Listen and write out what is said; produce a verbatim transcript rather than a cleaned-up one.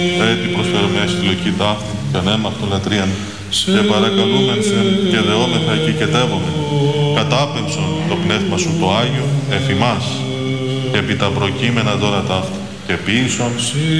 Έτσι προσφέρουμε στη λογική ταύτη και ανέμαχτο λατρείαν και παρακαλούμεν σε και δεόμεθα και κετεύομεν κατάπεμψον το πνεύμα σου το Άγιο εφ' ημάς και επί τα προκείμενα δώρα ταύτα και ποιήσον